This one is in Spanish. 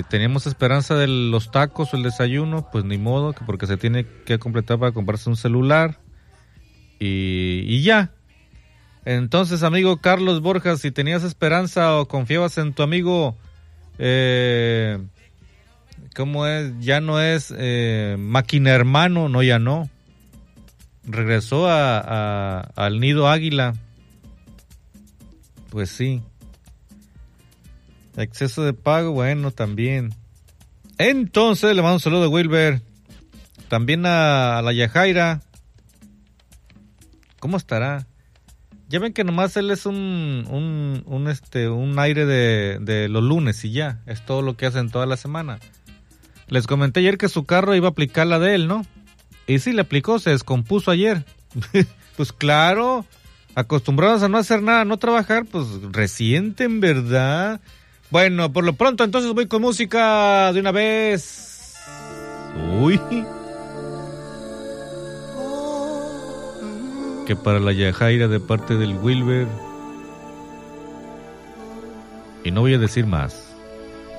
si teníamos esperanza de los tacos o el desayuno, pues ni modo, porque se tiene que completar para comprarse un celular y ya. Entonces, amigo Carlos Borjas, si tenías esperanza o confiabas en tu amigo, ¿cómo es? Ya no es Máquina Hermano, no, ya no. Regresó al Nido Águila. Pues sí. Exceso de pago, bueno, también. Entonces, le mando un saludo a Wilber. También a la Yajaira. ¿Cómo estará? Ya ven que nomás él es un aire de los lunes y ya. Es todo lo que hacen toda la semana. Les comenté ayer que su carro iba a aplicar la de él, ¿no? Y sí, le aplicó, se descompuso ayer. Pues claro, acostumbrados a no hacer nada, no trabajar, pues resienten, ¿verdad? Bueno, por lo pronto entonces voy con música de una vez. Uy. Que para la Yajaira de parte del Wilber. Y no voy a decir más.